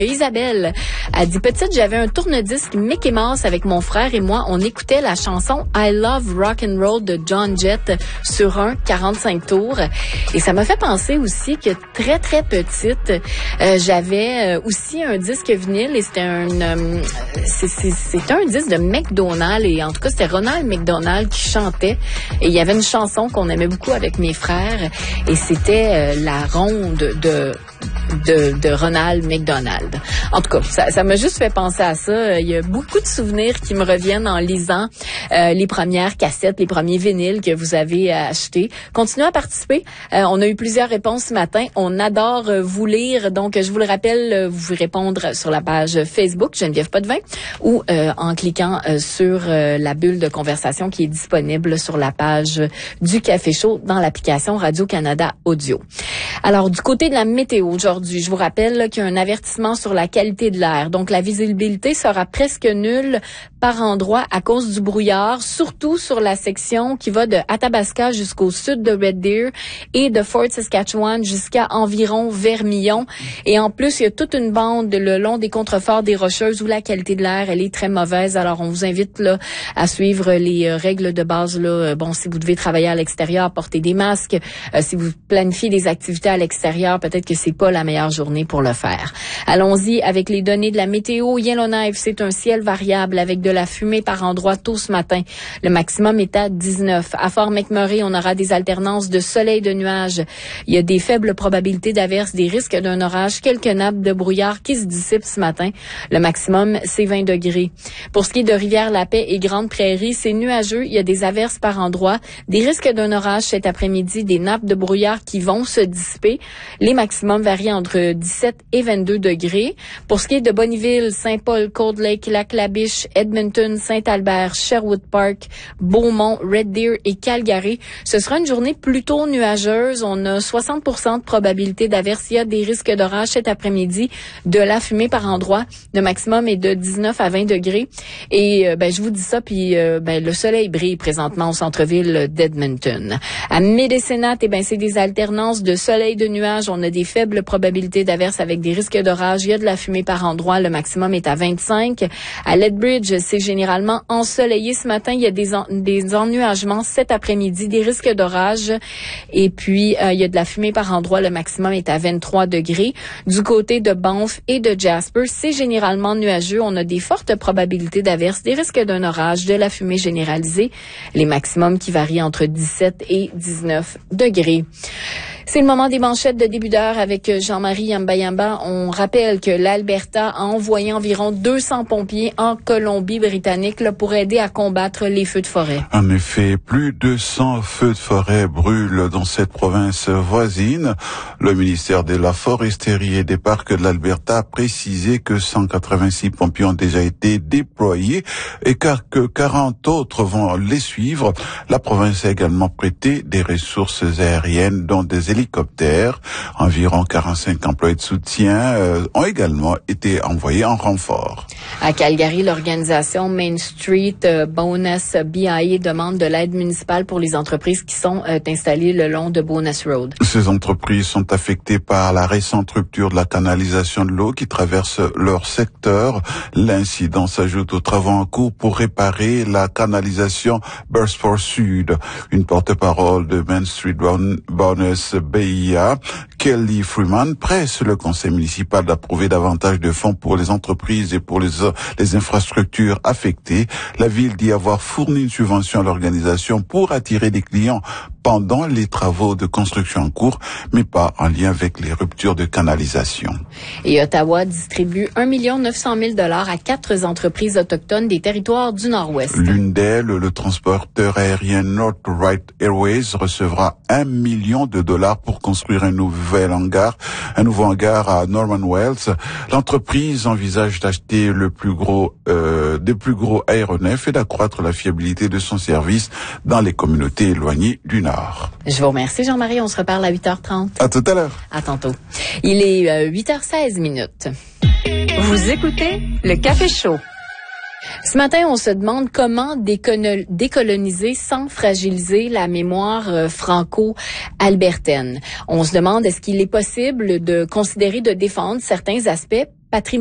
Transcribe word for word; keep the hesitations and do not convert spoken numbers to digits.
Isabelle a dit, petite, j'avais un tourne-disque Mickey Mouse avec mon frère et moi. On écoutait la chanson I Love Rock and Roll de John Jett sur un quarante-cinq tours. Et ça m'a fait penser aussi que très, très petite, euh, j'avais euh, aussi un disque vinyle et c'était un, euh, c'est, c'est, c'était un disque de McDonald et en tout cas, c'était Ronald McDonald qui chantait. Et il y avait une chanson qu'on aimait beaucoup avec mes frères et c'était euh, la ronde de, de, de Ronald McDonald. En tout cas, ça, ça m'a juste fait penser à ça. Il y a beaucoup de souvenirs qui me reviennent en lisant euh, les premières cassettes, les premiers vinyles que vous avez achetés. Continuez à participer. Euh, on a eu plusieurs réponses ce matin. On adore euh, vous lire. Donc, je vous le rappelle, euh, vous répondre sur la page Facebook Geneviève Potvin ou euh, en cliquant euh, sur euh, la bulle de conversation qui est disponible sur la page du Café Chaud dans l'application Radio-Canada Audio. Alors, du côté de la météo aujourd'hui, je vous rappelle là, qu'il y a un avertissement sur la qualité de l'air. Donc, la visibilité sera presque nulle par endroit à cause du brouillard, surtout sur la section qui va de Athabasca jusqu'au sud de Red Deer et de Fort Saskatchewan jusqu'à environ Vermillon. Et en plus, il y a toute une bande le long des contreforts des Rocheuses où la qualité de l'air, elle est très mauvaise. Alors, on vous invite là à suivre les euh, règles de base. Là. Bon, si vous devez travailler à l'extérieur, portez des masques. Euh, si vous planifiez des activités à l'extérieur, peut-être que c'est pas la meilleure journée pour le faire. Allons-y avec les données de la météo. Yellowknife, c'est un ciel variable avec de la fumée par endroits tôt ce matin. Le maximum est à dix-neuf. À Fort McMurray, on aura des alternances de soleil et de nuages. Il y a des faibles probabilités d'averses, des risques d'un orage, quelques nappes de brouillard qui se dissipent ce matin. Le maximum, c'est vingt degrés. Pour ce qui est de Rivière-la-Paix et Grande-Prairie, c'est nuageux. Il y a des averses par endroits, des risques d'un orage cet après-midi, des nappes de brouillard qui vont se dissiper. Les maximums varient entre dix-sept et vingt-deux degrés. Pour ce qui est de Bonnyville, Saint-Paul, Cold Lake, Lac-La-Biche, Edmonton, Saint-Albert, Sherwood Park, Beaumont, Red Deer et Calgary, ce sera une journée plutôt nuageuse. On a soixante pour cent de probabilité d'averse. Il y a des risques d'orage cet après-midi, de la fumée par endroit. Le maximum est de dix-neuf à vingt degrés. Et euh, ben je vous dis ça, puis euh, ben le soleil brille présentement au centre-ville d'Edmonton. À Médécénat, eh ben c'est des alternances de soleil, de nuages. On a des faibles probabilités d'averse avec des risques d'orage. Il y a de la fumée par endroit. Le maximum est à vingt-cinq. À Lethbridge, c'est généralement ensoleillé ce matin. Il y a des, en, des ennuagements cet après-midi, des risques d'orage. Et puis, euh, il y a de la fumée par endroit. Le maximum est à vingt-trois degrés. Du côté de Banff et de Jasper, c'est généralement nuageux. On a des fortes probabilités d'averse, des risques d'un orage, de la fumée généralisée. Les maximums qui varient entre dix-sept et dix-neuf degrés. C'est le moment des manchettes de début d'heure avec Jean-Marie Yamba-Yamba. On rappelle que l'Alberta a envoyé environ deux cents pompiers en Colombie-Britannique là, pour aider à combattre les feux de forêt. En effet, plus de cent feux de forêt brûlent dans cette province voisine. Le ministère de la Foresterie et des Parcs de l'Alberta a précisé que cent quatre-vingt-six pompiers ont déjà été déployés et que quarante autres vont les suivre. La province a également prêté des ressources aériennes, dont des hélicoptères. Environ quarante-cinq employés de soutien euh, ont également été envoyés en renfort. À Calgary, l'organisation Main Street euh, Bonus B I A demande de l'aide municipale pour les entreprises qui sont euh, installées le long de Bonus Road. Ces entreprises sont affectées par la récente rupture de la canalisation de l'eau qui traverse leur secteur. L'incident s'ajoute aux travaux en cours pour réparer la canalisation Burstport Sud. Une porte-parole de Main Street Bonus B I A, Kelly Freeman, presse le conseil municipal d'approuver davantage de fonds pour les entreprises et pour les, les infrastructures affectées. La ville dit avoir fourni une subvention à l'organisation pour attirer des clients pendant les travaux de construction en cours, mais pas en lien avec les ruptures de canalisation. Et Ottawa distribue un million neuf cent mille dollars à quatre entreprises autochtones des territoires du Nord-Ouest. L'une d'elles, le transporteur aérien Northright Airways, recevra un million de dollars pour construire un nouvel hangar, un nouveau hangar à Norman Wells. L'entreprise envisage d'acheter le plus gros, euh, des plus gros aéronefs et d'accroître la fiabilité de son service dans les communautés éloignées du Nord. Je vous remercie, Jean-Marie. On se reparle à huit heures trente. À tout à l'heure. À tantôt. Il est euh, huit heures seize minutes. Vous écoutez le Café Chaud. Ce matin, on se demande comment décolo- décoloniser sans fragiliser la mémoire euh, franco-albertaine. On se demande est-ce qu'il est possible de considérer de défendre certains aspects patrimoine